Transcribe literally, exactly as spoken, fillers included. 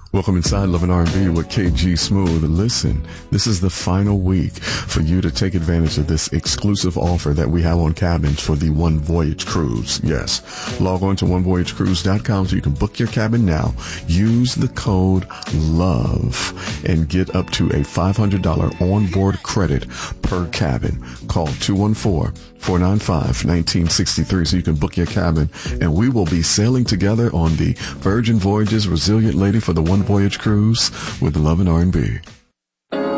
Welcome inside Love and R and B with K G Smooth. Listen, this is the final week for you to take advantage of this exclusive offer that we have on cabins for the One Voyage Cruise. Yes, log on to one voyage cruise dot com so you can book your cabin now. Use the code LOVE and get up to a five hundred dollars onboard credit per cabin. Call two one four, four nine five, one nine six three so you can book your cabin, and we will be sailing together on the Virgin Voyages Resilient Lady for the One Voyage Cruise with Love and R and B.